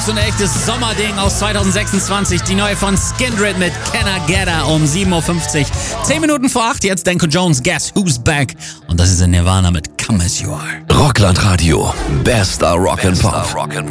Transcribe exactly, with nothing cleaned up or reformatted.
so ein echtes Sommerding aus zwanzig sechsundzwanzig. Die neue von Skindred mit Can I Get Her um sieben Uhr fünfzig. zehn Minuten vor acht, jetzt Danko Jones, Guess Who's Back. Und das ist in Nirvana mit Come As You Are. Rockland Radio, bester Rock and Pop.